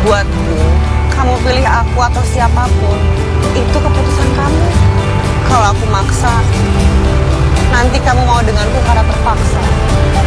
Buatku, kamu pilih aku atau siapapun, itu keputusan kamu. Kalau aku maksa, nanti kamu mau dengar